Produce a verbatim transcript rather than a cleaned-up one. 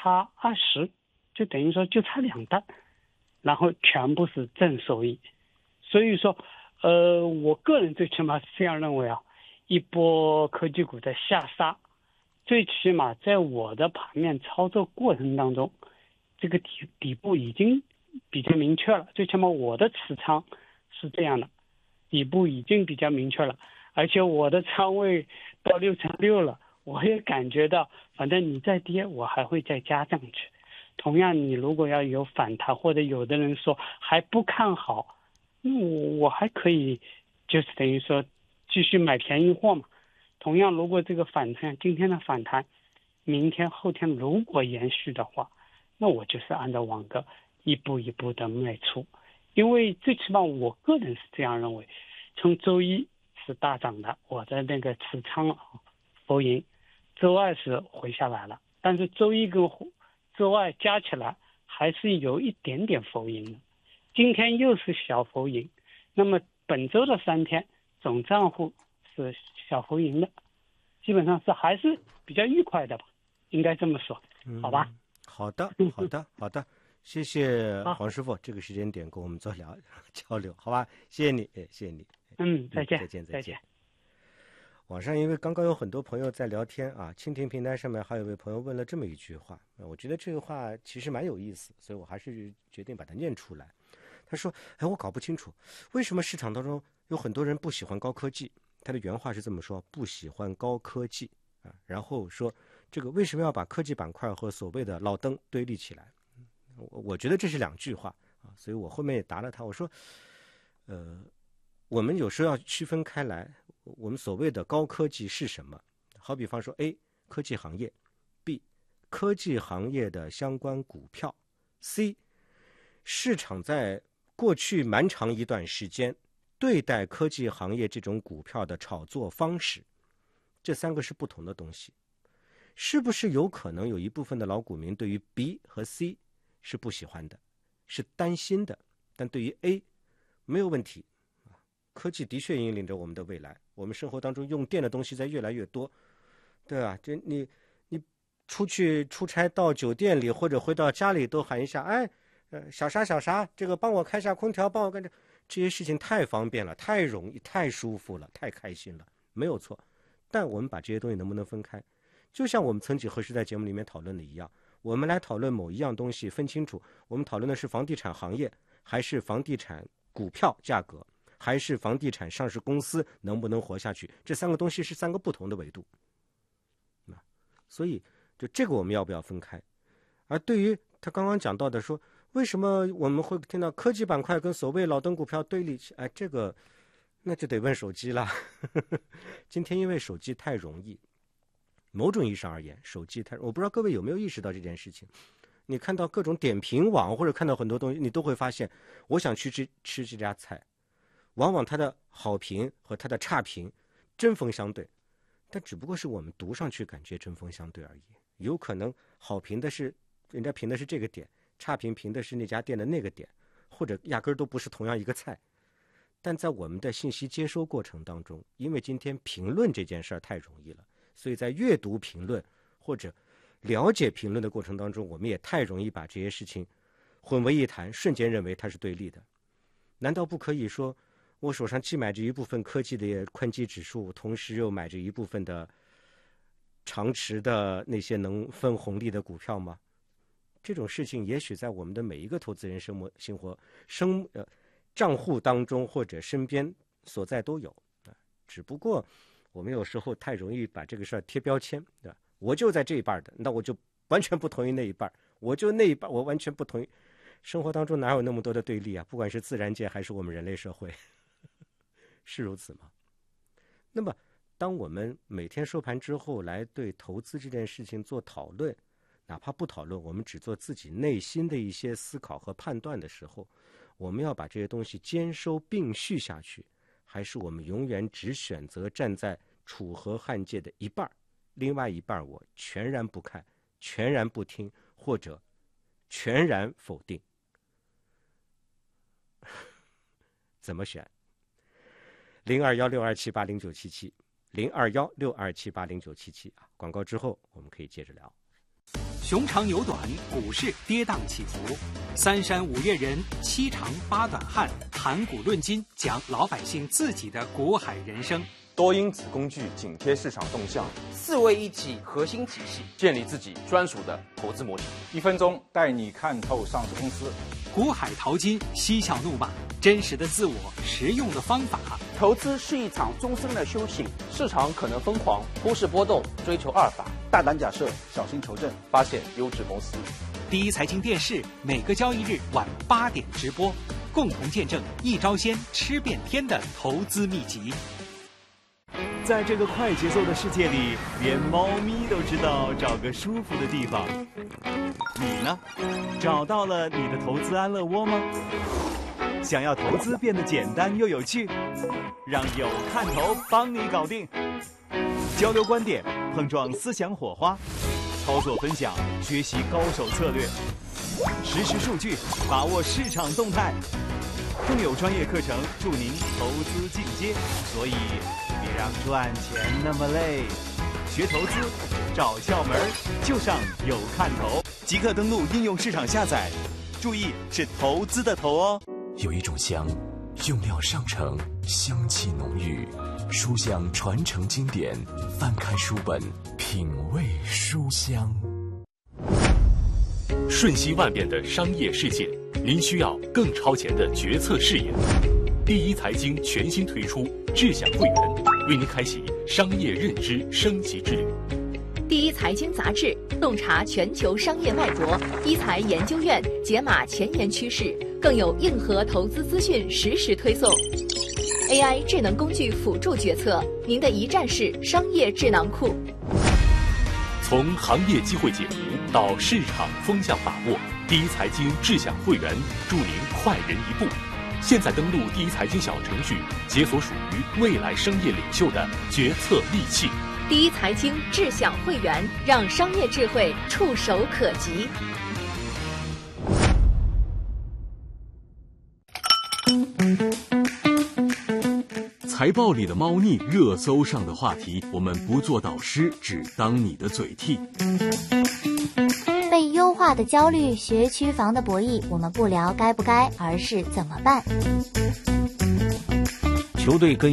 差二十，就等于说就差两单，然后全部是正收益。所以说，呃，我个人最起码是这样认为啊，一波科技股的下杀，最起码在我的盘面操作过程当中，这个底底部已经比较明确了，最起码我的持仓是这样的，底部已经比较明确了，而且我的仓位到六乘六了，我也感觉到，反正你再跌，我还会再加上去。同样，你如果要有反弹，或者有的人说还不看好，那我我还可以，就是等于说继续买便宜货嘛。同样，如果这个反弹，今天的反弹，明天后天如果延续的话，那我就是按照网格一步一步的卖出。因为最起码我个人是这样认为，从周一是大涨的，我的那个持仓浮盈，周二是回下来了，但是周一跟周二加起来还是有一点点浮盈的，今天又是小浮盈，那么本周的三天总账户是小浮盈的，基本上是还是比较愉快的吧，应该这么说，好吧？ 嗯、好的，好的，好的，谢谢黄师傅，这个时间点跟我们做聊交流，好吧？谢谢你，谢谢你。 嗯，再见， 再见， 再见。 网上因为刚刚有很多朋友在聊天啊，蜻蜓平台上面还有位朋友问了这么一句话，我觉得这个话其实蛮有意思，所以我还是决定把它念出来。他说：“哎，我搞不清楚为什么市场当中有很多人不喜欢高科技。”他的原话是这么说：“不喜欢高科技啊。”然后说这个为什么要把科技板块和所谓的老登对立起来？我我觉得这是两句话啊，所以我后面也答了他，我说，呃，我们有时候要区分开来。我们所谓的高科技是什么？好比方说 A 科技行业， B 科技行业的相关股票， C 市场在过去蛮长一段时间对待科技行业这种股票的炒作方式。这三个是不同的东西。是不是有可能有一部分的老股民对于 B 和 C 是不喜欢的，是担心的，但对于 A 没有问题。科技的确引领着我们的未来，我们生活当中用电的东西在越来越多，对吧？这你你出去出差到酒店里或者回到家里都喊一下，哎，呃，小啥小啥，这个帮我开下空调，帮我干这这些事情太方便了，太容易，太舒服了，太开心了，没有错。但我们把这些东西能不能分开？就像我们曾几何时在节目里面讨论的一样，我们来讨论某一样东西，分清楚，我们讨论的是房地产行业，还是房地产股票价格，还是房地产上市公司能不能活下去？这三个东西是三个不同的维度，所以就这个我们要不要分开？而对于他刚刚讲到的说，为什么我们会听到科技板块跟所谓老登股票对立起？哎，这个那就得问手机了。今天因为手机太容易，某种意义上而言，手机太……我不知道各位有没有意识到这件事情。你看到各种点评网或者看到很多东西，你都会发现，我想去吃吃这家菜，往往它的好评和它的差评针锋相对，但只不过是我们读上去感觉针锋相对而已。有可能好评的是人家评的是这个点，差评评的是那家店的那个点，或者压根儿都不是同样一个菜。但在我们的信息接收过程当中，因为今天评论这件事儿太容易了，所以在阅读评论或者了解评论的过程当中，我们也太容易把这些事情混为一谈，瞬间认为它是对立的。难道不可以说我手上既买着一部分科技的宽基指数，同时又买着一部分的长持的那些能分红利的股票吗？这种事情也许在我们的每一个投资人生活生活生呃账户当中或者身边所在都有，只不过我们有时候太容易把这个事儿贴标签，对吧？我就在这一半的，那我就完全不同意那一半，我就那一半我完全不同意。生活当中哪有那么多的对立啊？不管是自然界还是我们人类社会，是如此吗？那么当我们每天收盘之后来对投资这件事情做讨论，哪怕不讨论，我们只做自己内心的一些思考和判断的时候，我们要把这些东西兼收并蓄下去，还是我们永远只选择站在楚河汉界的一半，另外一半我全然不看，全然不听，或者全然否定？怎么选？零二幺六二七八零九七七，零二幺六二七八零九七七啊！广告之后我们可以接着聊。 熊长牛短，股市跌宕起伏。三山五岳人，七长八短汉，谈股论金，讲老百姓自己的股海人生。 多因子工具紧贴市场动向， 四位一体核心体系， 建立自己专属的投资模型。 一分钟带你看透上市公司。 股海淘金，嬉笑怒骂，真实的自我，实用的方法。 投资是一场终身的修行， 市场可能疯狂，忽视波动，追求阿尔法， 大胆假设，小心求证， 发现优质公司。 第一财经电视每个交易日晚八点直播，共同见证一招鲜吃遍天的投资秘籍。 在这个快节奏的世界里，连猫咪都知道找个舒服的地方。你呢？找到了你的投资安乐窝吗？想要投资变得简单又有趣，让有看头帮你搞定。交流观点，碰撞思想火花，操作分享，学习高手策略，实时数据，把握市场动态，更有专业课程助您投资进阶。所以别让赚钱那么累，学投资找窍门就上有看头，即刻登录应用市场下载，注意是投资的投哦。 有一种香，用料上乘，香气浓郁，书香传承经典，翻开书本，品味书香。 瞬息万变的商业世界，您需要更超前的决策视野。第一财经全新推出智享会员，为您开启商业认知升级之旅。 第一财经杂志洞察全球商业脉搏，一财研究院解码前沿趋势，更有硬核投资资讯实时推送。A I 智能工具辅助决策，您的一站式商业智囊库。 从行业机会解读到市场风向把握，第一财经智享会员助您快人一步。现在登录第一财经小程序，解锁属于未来商业领袖的决策利器。 第一财经智享会员，让商业智慧触手可及。 财报里的猫腻，热搜上的话题，我们不做导师，只当你的嘴替。 被优化的焦虑，学区房的博弈，我们不聊该不该，而是怎么办。 球队跟